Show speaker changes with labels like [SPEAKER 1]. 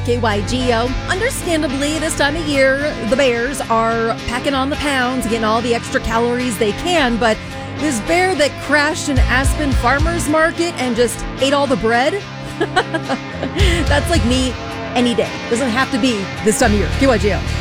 [SPEAKER 1] KYGO. Understandably, this time of year, the bears are packing on the pounds, getting all the extra calories they can, but this bear that crashed an Aspen farmer's market and just ate all the bread, that's like me any day. Doesn't have to be this time of year. KYGO.